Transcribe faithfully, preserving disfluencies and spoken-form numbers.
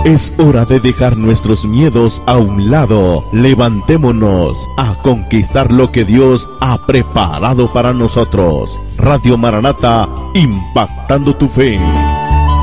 Es hora de dejar nuestros miedos a un lado. Levantémonos a conquistar lo que Dios ha preparado para nosotros. Radio Maranata, impactando tu fe.